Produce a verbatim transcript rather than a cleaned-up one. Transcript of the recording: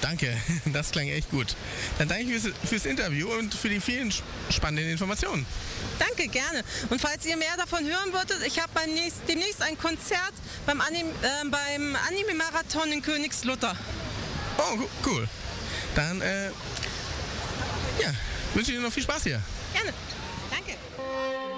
Danke, das klang echt gut. Dann danke ich fürs, fürs Interview und für die vielen spannenden Informationen. Danke, gerne. Und falls ihr mehr davon hören wolltet, ich habe demnächst ein Konzert beim, Anim, äh, beim Anime-Marathon in Königslutter. Oh, cool. Dann, äh, ja, wünsche ich dir noch viel Spaß hier. Gerne.